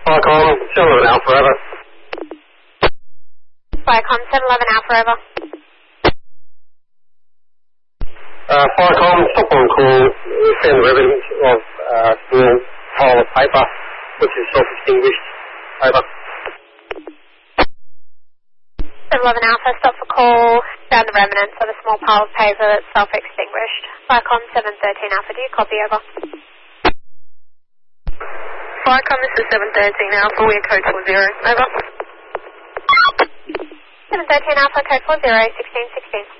Viacom 711 Alpha over. Viacom 711 Alpha over. Viacom, stop on call. Send evidence of small pile of paper, which is self-extinguished. Over. 711 Alpha, stop for call. Found the remnants of a small pile of paper that's self-extinguished. Viacom 713 Alpha, do you copy? Over. Viacom, this is 713 Alpha, we're code 40. Over. 713 Alpha, code 40, 1616.